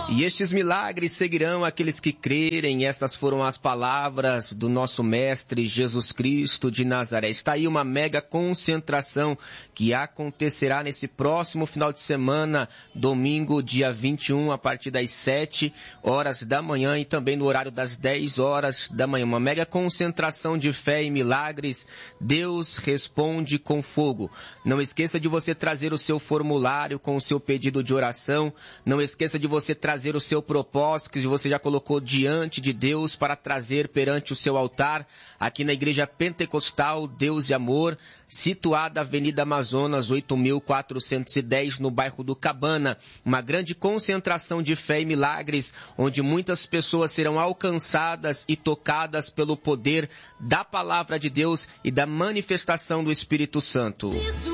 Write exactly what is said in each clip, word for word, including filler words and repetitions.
E estes milagres seguirão aqueles que crerem. Estas foram as palavras do nosso mestre Jesus Cristo de Nazaré. Está aí uma mega concentração que acontecerá nesse próximo final de semana, domingo, dia vinte e um, a partir das sete horas da manhã e também no horário das dez horas da manhã. Uma mega concentração de fé e milagres. Deus responde com fogo. Não esqueça de você trazer o seu formulário com o seu pedido de oração. Não esqueça de você trazer o seu propósito que você já colocou diante de Deus para trazer perante o seu altar aqui na Igreja Pentecostal Deus e Amor, situada na Avenida Amazonas oito mil quatrocentos e dez, no bairro do Cabana. Uma grande concentração de fé e milagres, onde muitas pessoas serão alcançadas e tocadas pelo poder da palavra de Deus e da manifestação do Espírito Santo.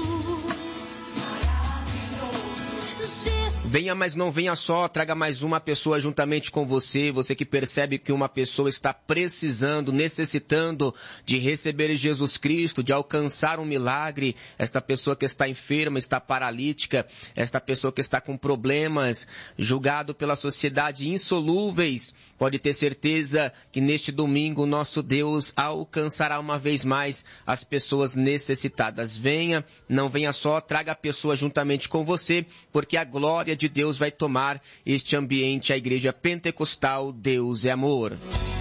Venha, mas não venha só, traga mais uma pessoa juntamente com você, você que percebe que uma pessoa está precisando, necessitando de receber Jesus Cristo, de alcançar um milagre, esta pessoa que está enferma, está paralítica, esta pessoa que está com problemas, julgado pela sociedade insolúveis, pode ter certeza que neste domingo nosso Deus alcançará uma vez mais as pessoas necessitadas. Venha, não venha só, traga a pessoa juntamente com você, porque a glória de Deus vai tomar este ambiente, a Igreja Pentecostal Deus é Amor.